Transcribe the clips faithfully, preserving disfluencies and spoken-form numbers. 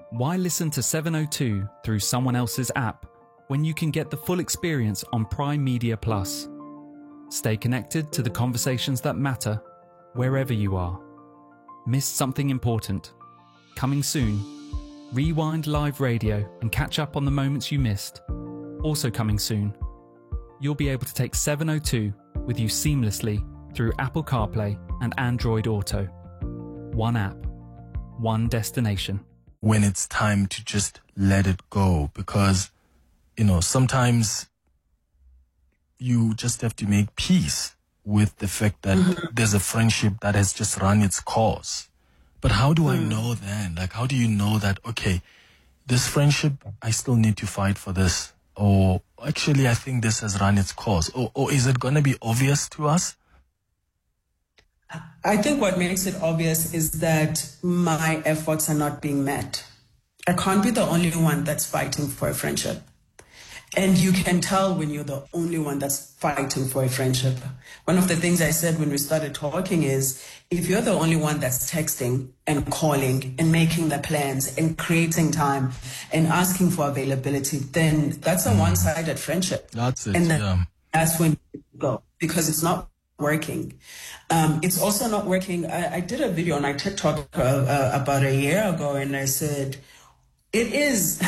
Why listen to seven oh two through someone else's app when you can get the full experience on Prime Media Plus? Stay connected to the conversations that matter wherever you are. Missed something important? Coming soon. Rewind live radio and catch up on the moments you missed. Also coming soon. You'll be able to take seven oh two with you seamlessly through Apple CarPlay and Android Auto. One app, one destination. When it's time to just let it go, because, you know, sometimes you just have to make peace with the fact that mm-hmm. there's a friendship that has just run its course. But how do mm. I know then? Like, how do you know that, okay, this friendship, I still need to fight for this? Or actually, I think this has run its course. Or, or is it going to be obvious to us? I think what makes it obvious is that my efforts are not being met. I can't be the only one that's fighting for a friendship. And you can tell when you're the only one that's fighting for a friendship. One of the things I said when we started talking is, if you're the only one that's texting and calling and making the plans and creating time and asking for availability, then that's a one-sided friendship. That's it, and then yeah. That's when you go, because it's not working. Um, it's also not working. I, I did a video on my TikTok uh, uh, about a year ago, and I said, it is,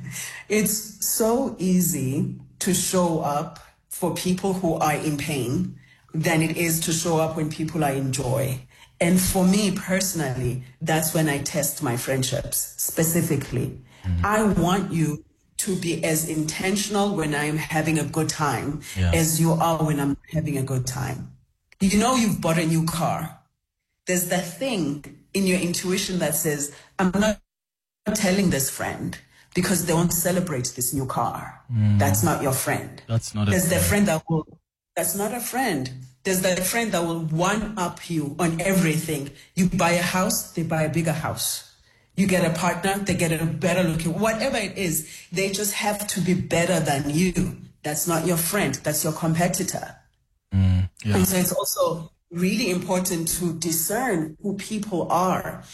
it's so easy to show up for people who are in pain than it is to show up when people are in joy. And for me personally, that's when I test my friendships specifically. Mm-hmm. I want you to be as intentional when I'm having a good time yeah. as you are when I'm having a good time. You know, you've bought a new car. There's that thing in your intuition that says, I'm not telling this friend because they won't celebrate this new car. Mm. That's not your friend. That's not a There's friend. the friend that will, that's not a friend. There's that friend that will one-up you on everything. You buy a house, they buy a bigger house. You get a partner, they get a better looking, whatever it is, they just have to be better than you. That's not your friend, that's your competitor. Mm, yeah. And so it's also really important to discern who people are.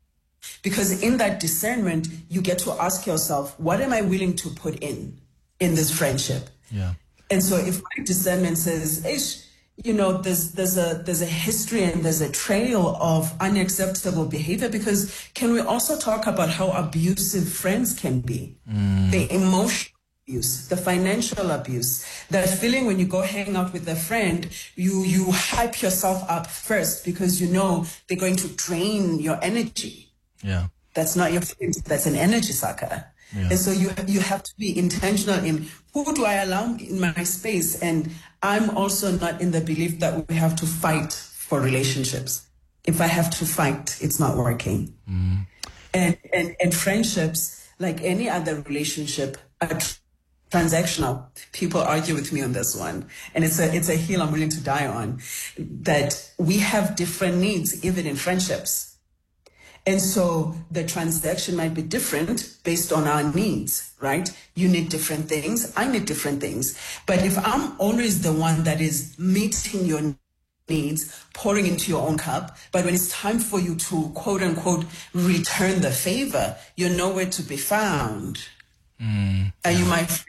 Because in that discernment, you get to ask yourself, what am I willing to put in, in this friendship? Yeah. And so if my discernment says, Ish, you know, there's, there's a, there's a history and there's a trail of unacceptable behavior, because can we also talk about how abusive friends can be? Mm. The emotional abuse, the financial abuse, that feeling when you go hang out with a friend, you, you hype yourself up first because you know they're going to drain your energy. Yeah. That's not your friend. That's an energy sucker. Yeah. And so you you have to be intentional in who do I allow in my space. And I'm also not in the belief that we have to fight for relationships. If I have to fight, it's not working. Mm. And, and and friendships, like any other relationship, are transactional. People argue with me on this one. And it's a it's a hill I'm willing to die on. That we have different needs, even in friendships. And so the transaction might be different based on our needs, right? You need different things. I need different things. But if I'm always the one that is meeting your needs, pouring into your own cup, but when it's time for you to, quote unquote, return the favor, you're nowhere to be found. Mm, Are yeah. you my friend?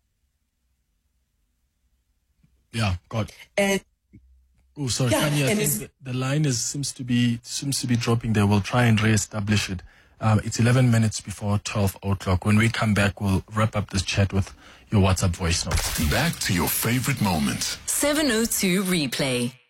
Yeah, God. And Oh, sorry, yeah, Kanye, I think the, the line is seems to be seems to be dropping there. We'll try and re-establish it. Um, it's eleven minutes before twelve o'clock. When we come back, we'll wrap up this chat with your WhatsApp voice note. Back to your favorite moments. seven oh two Replay.